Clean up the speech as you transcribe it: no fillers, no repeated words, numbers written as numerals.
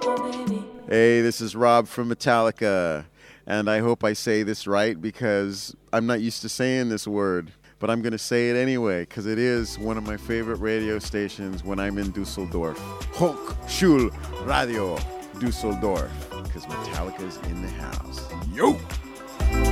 Hey, this is Rob from Metallica, and I hope I say this right because I'm not used to saying this word, but I'm going to say it anyway because it is one of my favorite radio stations when I'm in Dusseldorf. Hochschul Radio Dusseldorf, because Metallica's in the house. Yo!